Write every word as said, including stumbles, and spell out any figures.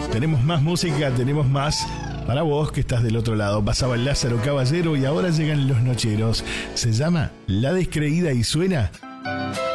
Tenemos más música, tenemos más para vos que estás del otro lado. Pasaba el Lázaro Caballero y ahora llegan los nocheros. Se llama La Descreída y suena